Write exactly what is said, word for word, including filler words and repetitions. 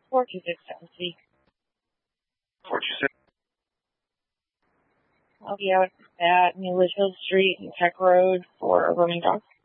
four two six seven C. four two six. I'll be out at New Litchfield Street and Tech Road for a roaming dog.